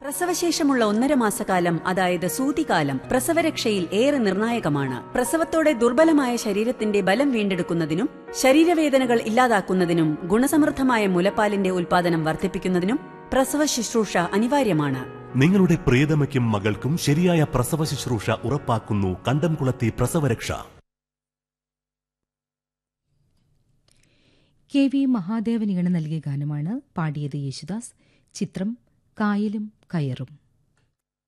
പ്രസവശേഷമുള്ള 1.5 മാസക്കാലം, അതായത് സൂതികാലം, പ്രസവരക്ഷയിൽ ഏറെ നിർണായകമാണ്. പ്രസവത്തോടെ ദുർബലമായ ശരീരത്തിന്റെ ബലം വീണ്ടെടുക്കുന്നതിനും ശരീരവേദനകൾ ഇല്ലാതാക്കുന്നതിനും ഗുണസമൃദ്ധമായ മുലപ്പാലിന്റെ ഉൽപാദനം വർദ്ധിപ്പിക്കുന്നതിനും പ്രസവ ശുശ്രൂഷ അനിവാര്യമാണ്. നിങ്ങളുടെ പ്രിയതമയ്ക്കും മകൾക്കും ശരിയായ പ്രസവ ശുശ്രൂഷ ഉറപ്പാക്കുന്നു കണ്ടംകുളത്തി പ്രസവരക്ഷ. KV മഹാദേവൻ ഈണം നൽകിയ ഗാനമാണ് പാടിയത് യേശുദാസ്. ചിത്രം കായലും കയറും.